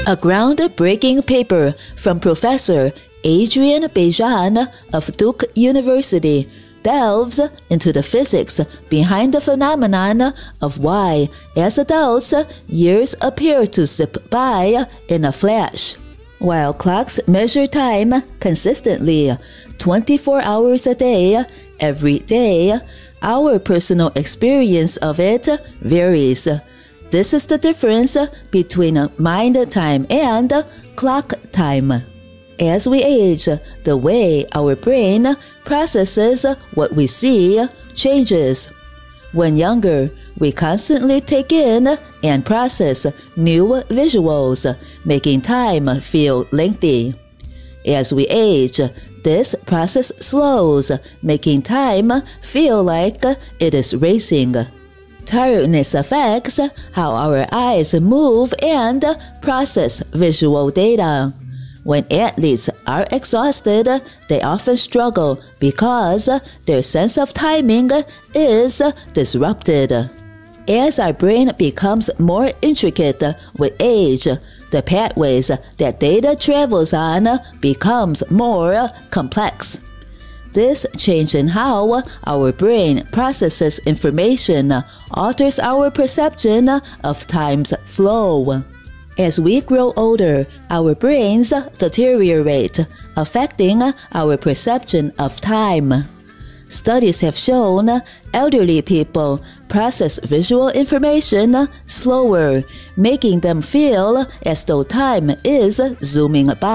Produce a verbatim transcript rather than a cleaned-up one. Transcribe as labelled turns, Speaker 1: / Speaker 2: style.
Speaker 1: A groundbreaking paper from Professor Adrian Bejan of Duke University delves into the physics behind the phenomenon of why, as adults, years appear to zip by in a flash. While clocks measure time consistently, twenty-four hours a day, every day, our personal experience of it varies. This is the difference between mind time and clock time. As we age, the way our brain processes what we see changes. When younger, we constantly take in and process new visuals, making time feel lengthy. As we age, this process slows, making time feel like it is racing. Tiredness affects how our eyes move and process visual data. When athletes are exhausted, they often struggle because their sense of timing is disrupted. As our brain becomes more intricate with age, the pathways that data travels on becomes more complex. This change in how our brain processes information alters our perception of time's flow. As we grow older, our brains deteriorate, affecting our perception of time. Studies have shown elderly people process visual information slower, making them feel as though time is zooming by.